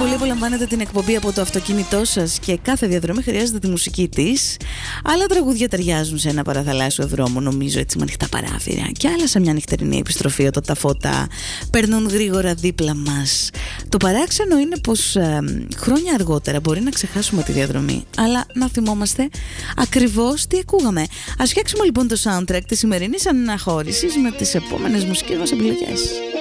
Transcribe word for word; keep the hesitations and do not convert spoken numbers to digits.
πολύ απολαμβάνετε την εκπομπή από το αυτοκίνητό σας και κάθε διαδρομή χρειάζεται τη μουσική της. Άλλα τραγούδια ταιριάζουν σε ένα παραθαλάσσιο δρόμο, νομίζω, έτσι με ανοιχτά παράθυρα. Και άλλα σε μια νυχτερινή επιστροφή όταν τα φώτα περνούν γρήγορα δίπλα μας. Το παράξενο είναι πως ε, χρόνια αργότερα μπορεί να ξεχάσουμε τη διαδρομή, αλλά να θυμόμαστε ακριβώς τι ακούγαμε. Ας φτιάξουμε λοιπόν το soundtrack της σημερινής αναχώρησης με τις επόμενες μουσικές μας επιλογές.